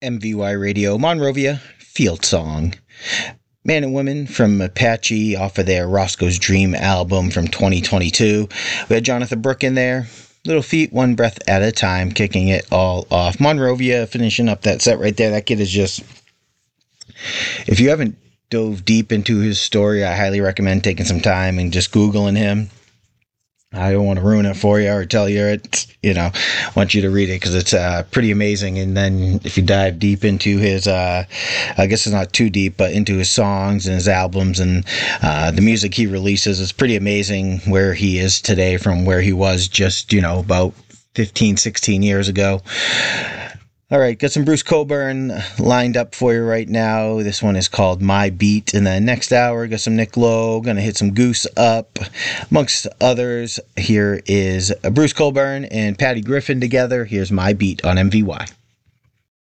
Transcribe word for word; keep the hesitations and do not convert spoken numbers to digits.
M V Y Radio, Monrovia, Field Song. Man and Woman from Apache off of their Roscoe's Dream album from twenty twenty-two. We had Jonathan Brooke in there. Little Feat, One Breath at a Time, kicking it all off. Monrovia finishing up that set right there. That kid is just... If you haven't dove deep into his story, I highly recommend taking some time and just Googling him. I don't want to ruin it for you or tell you it, you know, I want you to read it because it's uh, pretty amazing. And then if you dive deep into his, uh, I guess it's not too deep, but into his songs and his albums and uh, the music he releases, it's pretty amazing where he is today from where he was just, you know, about fifteen, sixteen years ago. All right, got some Bruce Cockburn lined up for you right now. This one is called My Beat. And then next hour, got some Nick Lowe. Going to hit some Goose Up. Amongst others, here is Bruce Cockburn and Patty Griffin together. Here's My Beat on M V Y.